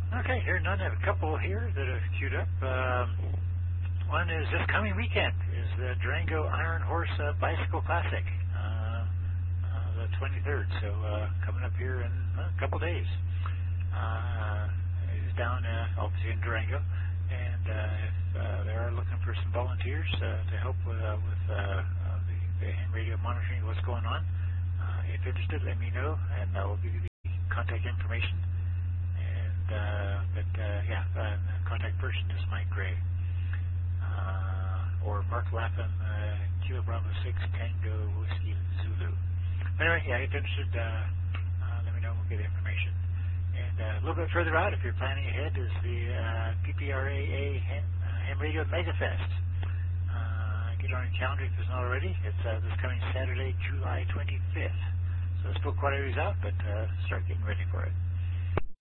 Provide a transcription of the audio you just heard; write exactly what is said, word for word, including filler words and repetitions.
Okay, here none. I have a couple here that have queued up. Um, one is this coming weekend is the Durango Iron Horse uh, Bicycle Classic, uh, uh, the twenty-third. So uh, coming up here in uh, a couple days. Uh, it's down uh, obviously in Durango, and uh, if uh, they are looking for some volunteers uh, to help with, uh, with uh, uh, the, the ham radio monitoring of what's going on. Uh, if interested, let me know, and I will give you the contact information. Uh, but uh, yeah, uh, the contact person is Mike Gray uh, or Mark Lapham, uh, Kilo Bravo six Tango Whiskey Zulu. Anyway, yeah, if you're interested, uh, uh, let me know. We'll get the information. And uh, a little bit further out, if you're planning ahead, is the uh, P P R A A Ham, uh, Ham Radio Mega Fest. Uh, get on your calendar if it's not already. It's uh, this coming Saturday, July twenty-fifth. So it's still quite a ways out, but uh, start getting ready for it.